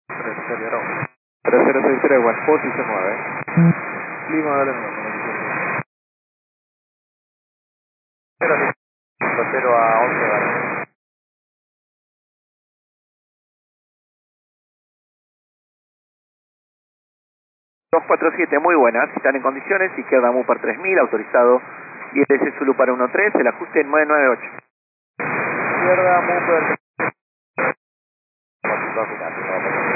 3-0. 3063, West position 9. Lima, dale número. 0 a 11, vale. 247, muy buenas, están en condiciones, izquierda Mupar 3000, autorizado ILS Zulu para 13, el ajuste en 998. Izquierda Mupar.